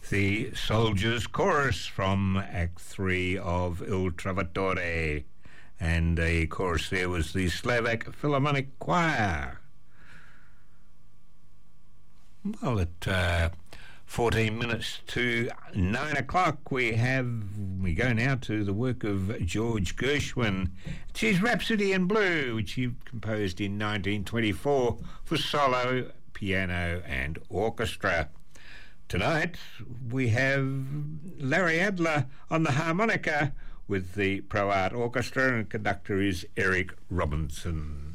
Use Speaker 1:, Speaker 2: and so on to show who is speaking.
Speaker 1: The Soldiers Chorus from Act 3 of Il Trovatore, and a chorus there was the Slovak Philharmonic Choir. Well, at 14 minutes to 9 o'clock, we go now to the work of George Gershwin. It's his Rhapsody in Blue, which he composed in 1924 for solo, piano and orchestra. Tonight we have Larry Adler on the harmonica with the Pro Art Orchestra, and conductor is Eric Robinson.